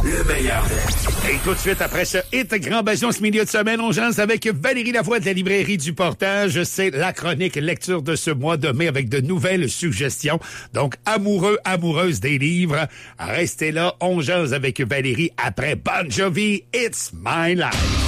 le meilleur. Et tout de suite, après ce hit Grand Bastion, ce milieu de semaine, on jase avec Valérie Lavoie de la librairie du Portage. C'est la chronique lecture de ce mois de mai avec de nouvelles suggestions. Donc, amoureuse des livres, restez là, on jase avec Valérie après Bon Jovi, It's My Life.